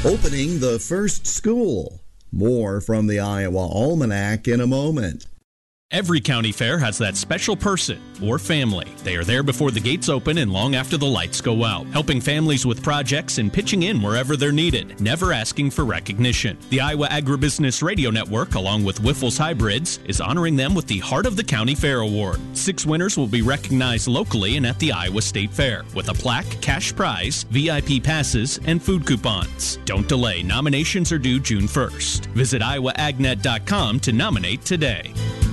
Opening the first school. More from the Iowa Almanac in a moment. Every county fair has that special person or family. They are there before the gates open and long after the lights go out, helping families with projects and pitching in wherever they're needed, never asking for recognition. The Iowa Agribusiness Radio Network, along with Wiffles Hybrids, is honoring them with the Heart of the County Fair Award. 6 winners will be recognized locally and at the Iowa State Fair with a plaque, cash prize, VIP passes, and food coupons. Don't delay. Nominations are due June 1st. Visit iowaagnet.com to nominate today.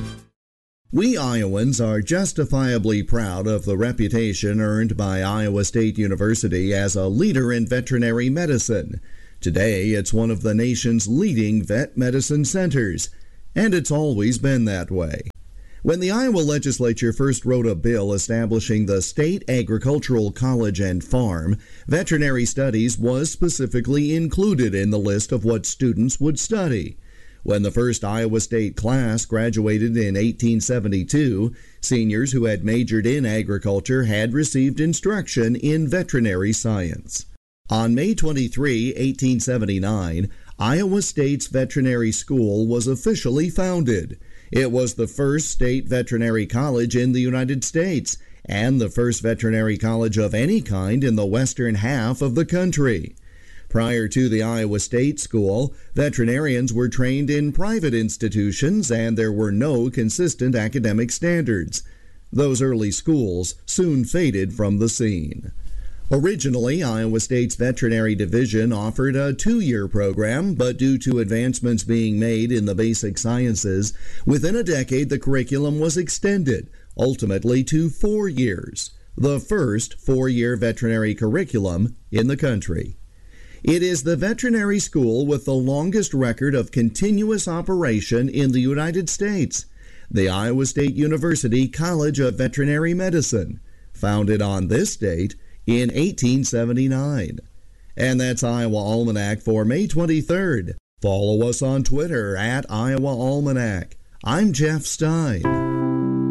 We Iowans are justifiably proud of the reputation earned by Iowa State University as a leader in veterinary medicine. Today, it's one of the nation's leading vet medicine centers, and it's always been that way. When the Iowa legislature first wrote a bill establishing the State Agricultural College and Farm, veterinary studies was specifically included in the list of what students would study. When the first Iowa State class graduated in 1872, seniors who had majored in agriculture had received instruction in veterinary science. On May 23, 1879, Iowa State's veterinary school was officially founded. It was the first state veterinary college in the United States and the first veterinary college of any kind in the western half of the country. Prior to the Iowa State School, veterinarians were trained in private institutions and there were no consistent academic standards. Those early schools soon faded from the scene. Originally, Iowa State's veterinary division offered a 2-year program, but due to advancements being made in the basic sciences, within a decade the curriculum was extended, ultimately to 4 years, the first 4-year veterinary curriculum in the country. It is the veterinary school with the longest record of continuous operation in the United States, the Iowa State University College of Veterinary Medicine, founded on this date in 1879. And that's Iowa Almanac for May 23rd. Follow us on Twitter at Iowa Almanac. I'm Jeff Stein.